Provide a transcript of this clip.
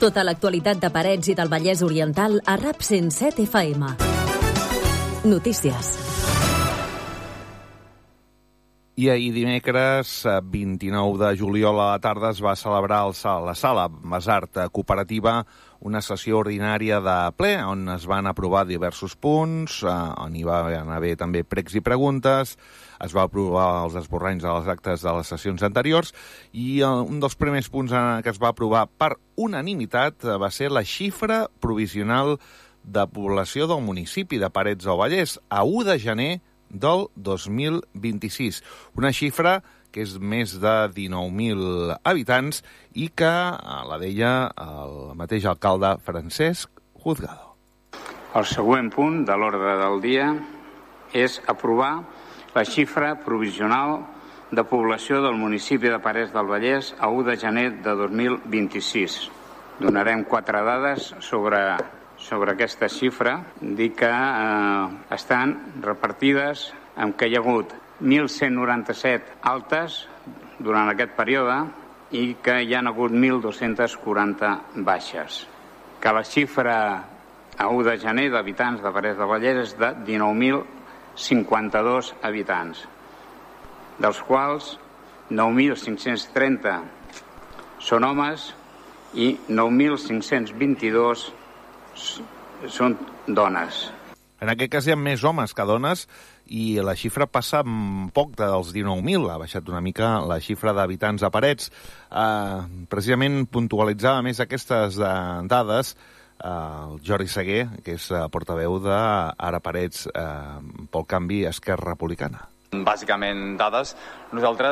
Tota l'actualitat de Parets i del Vallès Oriental a RAP 107 FM. Notícies. I ahir dimecres, 29 de juliol a la tarda, es va celebrar a la sala Masart Cooperativa una sessió ordinària de ple on es van aprovar diversos punts, on hi va haver també pregs i preguntes, es va aprovar els esborranys de les actes de les sessions anteriors i un dels primers punts que es va aprovar per unanimitat va ser la xifra provisional de població del municipi de Parets del Vallès a 1 de gener del 2026. Una xifra que és més de 19.000 habitants i que la deia el mateix alcalde Francesc Juzgado. El següent punt de l'ordre del dia és aprovar la xifra provisional de població del municipi de Parets del Vallès a 1 de gener de 2026. Donarem 4 dades sobre aquesta xifra. Dir que estan repartides en què hi ha hagut 1.197 altes durant aquest període i que hi ha hagut 1.240 baixes. Que la xifra a 1 de gener d'habitants de Parets del Vallès és de 19.052 habitants, dels quals 9.530 són homes i 9.522 són dones. En aquest cas hi ha més homes que dones i la xifra passa poc dels 19.000. Ha baixat una mica la xifra d'habitants a Parets. Precisament puntualitzava més aquestes dades el Jordi Seguer, que és portaveu d'Ara Parets pel Canvi Esquerra Republicana. Bàsicament dades. Nosaltres